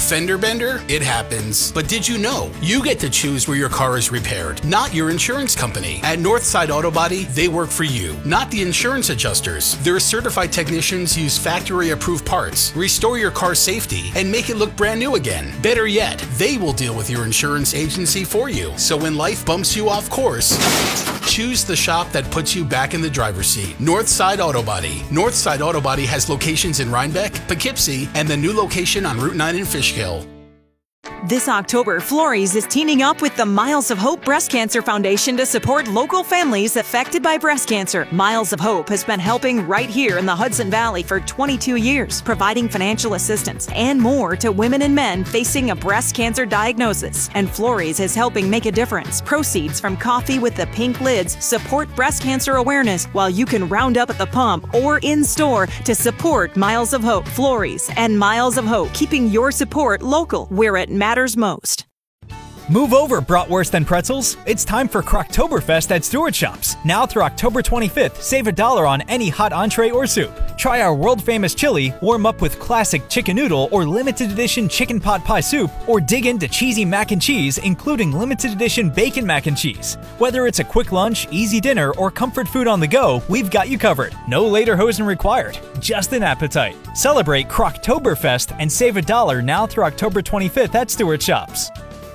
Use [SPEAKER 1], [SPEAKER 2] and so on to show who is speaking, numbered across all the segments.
[SPEAKER 1] Fender bender? It happens. But did you know you get to choose where your car is repaired, not your insurance company? At Northside Auto Body, they work for you, not the insurance adjusters. Their certified technicians use factory-approved parts, restore your car's safety, and make it look brand new again. Better yet, they will deal with your insurance agency for you. So when life bumps you off course, choose the shop that puts you back in the driver's seat. Northside Auto Body. Northside Auto Body has locations in Rhinebeck, Poughkeepsie, and the new location on Route 9 in Fishkill.
[SPEAKER 2] This October, Florey's is teaming up with the Miles of Hope Breast Cancer Foundation to support local families affected by breast cancer. Miles of Hope has been helping right here in the Hudson Valley for 22 years, providing financial assistance and more to women and men facing a breast cancer diagnosis. And Florey's is helping make a difference. Proceeds from Coffee with the Pink Lids support breast cancer awareness, while you can round up at the pump or in store to support Miles of Hope. Florey's and Miles of Hope, keeping your support local where it matters most.
[SPEAKER 3] Move over, bratwurst and pretzels. It's time for Croctoberfest at Stewart Shops. Now through October 25th, save $1 on any hot entree or soup. Try our world-famous chili, warm up with classic chicken noodle or limited edition chicken pot pie soup, or dig into cheesy mac and cheese, including limited edition bacon mac and cheese. Whether it's a quick lunch, easy dinner, or comfort food on the go, we've got you covered. No lederhosen required, just an appetite. Celebrate Croctoberfest and save $1 now through October 25th at Stewart Shops.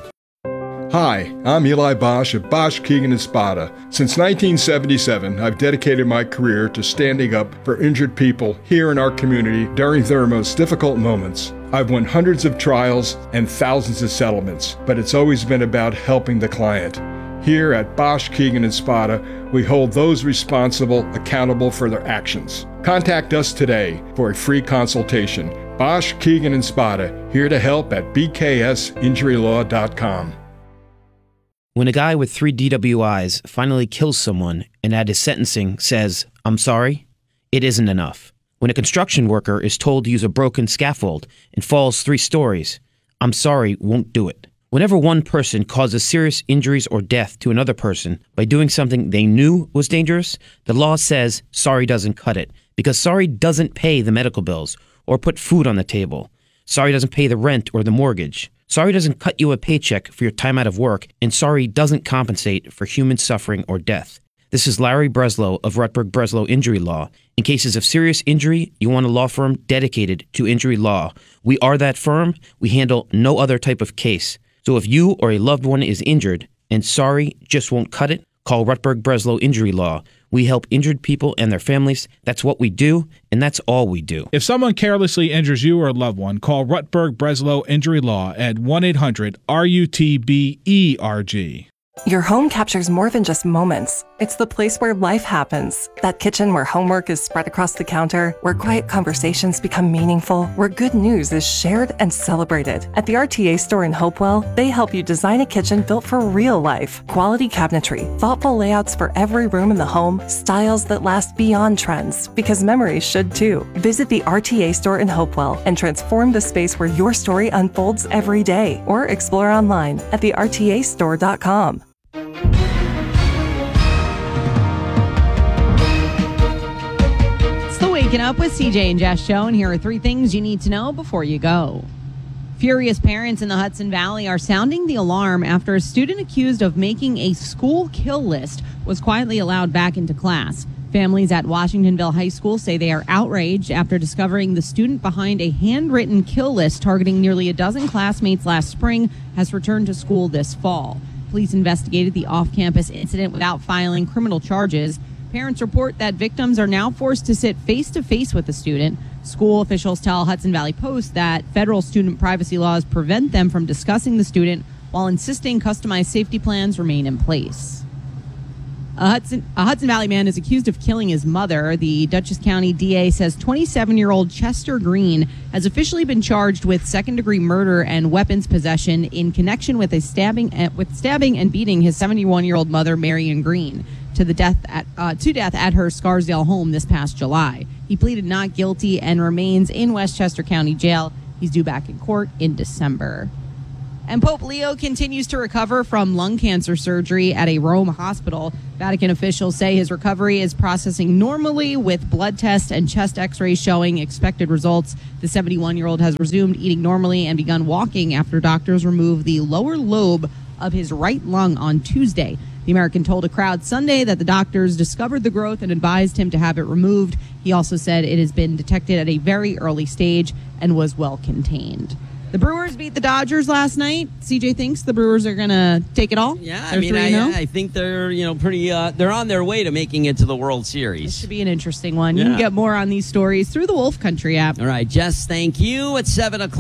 [SPEAKER 4] Hi, I'm Eli Bosch of Bosch, Keegan & Spada. Since 1977, I've dedicated my career to standing up for injured people here in our community during their most difficult moments. I've won hundreds of trials and thousands of settlements, but it's always been about helping the client. Here at Bosch, Keegan & Spada, we hold those responsible accountable for their actions. Contact us today for a free consultation. Bosch, Keegan & Spada, here to help at bksinjurylaw.com.
[SPEAKER 5] When a guy with 3 DWIs finally kills someone and at his sentencing says, "I'm sorry," it isn't enough. When a construction worker is told to use a broken scaffold and falls 3 stories, "I'm sorry" won't do it. Whenever one person causes serious injuries or death to another person by doing something they knew was dangerous, the law says sorry doesn't cut it, because sorry doesn't pay the medical bills or put food on the table. Sorry doesn't pay the rent or the mortgage. Sorry doesn't cut you a paycheck for your time out of work, and sorry doesn't compensate for human suffering or death. This is Larry Breslow of Rutberg Breslow Injury Law. In cases of serious injury, you want a law firm dedicated to injury law. We are that firm. We handle no other type of case. So if you or a loved one is injured and sorry just won't cut it, call Rutberg Breslow Injury Law. We help injured people and their families. That's what we do, and that's all we do.
[SPEAKER 6] If someone carelessly injures you or a loved one, call Rutberg Breslow Injury Law at 1-800-RUTBERG.
[SPEAKER 7] Your home captures more than just moments. It's the place where life happens. That kitchen where homework is spread across the counter, where quiet conversations become meaningful, where good news is shared and celebrated. At the RTA store in Hopewell, they help you design a kitchen built for real life. Quality cabinetry, thoughtful layouts for every room in the home, styles that last beyond trends, because memories should too. Visit the RTA store in Hopewell and transform the space where your story unfolds every day, or explore online at thertastore.com.
[SPEAKER 8] Waking Up with CJ and Jess show, and here are 3 things you need to know before you go. Furious parents in the Hudson Valley are sounding the alarm after a student accused of making a school kill list was quietly allowed back into class. Families at Washingtonville High School say they are outraged after discovering the student behind a handwritten kill list targeting nearly a dozen classmates last spring has returned to school this fall. Police investigated the off-campus incident without filing criminal charges. Parents report that victims are now forced to sit face-to-face with the student. School officials tell Hudson Valley Post that federal student privacy laws prevent them from discussing the student, while insisting customized safety plans remain in place. A Hudson Valley man is accused of killing his mother. The Dutchess County DA says 27-year-old Chester Green has officially been charged with second-degree murder and weapons possession in connection with stabbing and beating his 71-year-old mother, Marion Green, to death at her Scarsdale home this past July. He pleaded not guilty and remains in Westchester County Jail. He's due back in court in December. And Pope Leo continues to recover from lung cancer surgery at a Rome hospital. Vatican officials say his recovery is processing normally with blood tests and chest x-rays showing expected results. The 71-year-old has resumed eating normally and begun walking after doctors removed the lower lobe of his right lung on Tuesday. The American told a crowd Sunday that the doctors discovered the growth and advised him to have it removed. He also said it has been detected at a very early stage and was well contained. The Brewers beat the Dodgers last night. CJ thinks the Brewers are going to take it all.
[SPEAKER 9] Yeah, I think they're pretty. They're on their way to making it to the World Series.
[SPEAKER 8] This should be an interesting one. You can get more on these stories through the Wolf Country app.
[SPEAKER 9] All right, Jess, thank you. At 7:00.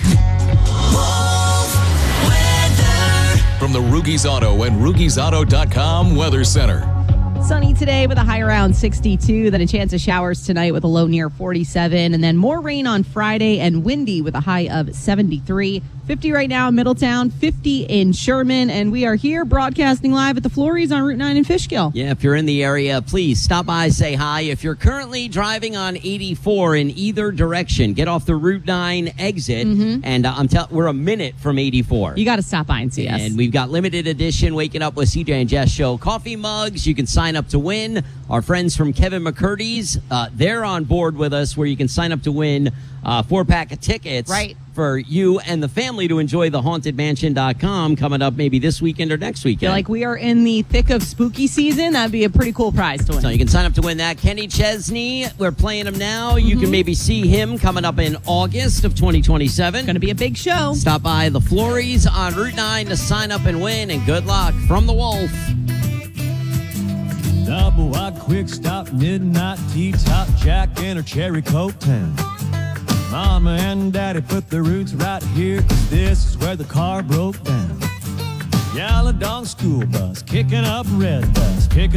[SPEAKER 10] From the Rugies Auto and RugiesAuto.com Weather Center.
[SPEAKER 8] Sunny today with a high around 62, then a chance of showers tonight with a low near 47, and then more rain on Friday and windy with a high of 73. 50 right now in Middletown, 50 in Sherman, and we are here broadcasting live at the Florries on Route 9 in Fishkill.
[SPEAKER 9] Yeah, if you're in the area, please stop by, say hi. If you're currently driving on 84 in either direction, get off the Route 9 exit, and we're a minute from 84.
[SPEAKER 8] You got to stop by and see us.
[SPEAKER 9] And we've got limited edition Waking Up with CJ and Jess show coffee mugs. You can sign up to win. Our friends from Kevin McCurdy's, they're on board with us where you can sign up to win 4-pack of tickets for you and the family to enjoy the hauntedmansion.com coming up maybe this weekend or next weekend.
[SPEAKER 8] Feel like we are in the thick of spooky season. That'd be a pretty cool prize to win.
[SPEAKER 9] So you can sign up to win that. Kenny Chesney, we're playing him now. You can maybe see him coming up in August of 2027.
[SPEAKER 8] Going to be a big show.
[SPEAKER 9] Stop by the Florries on Route 9 to sign up and win, and good luck from the Wolf.
[SPEAKER 11] Double wide, quick stop, midnight tea, top Jack and a cherry coke 10. Mama and Daddy put their roots right here, 'cause this is where the car broke down. Yellow dog school bus, kicking up red dust, picking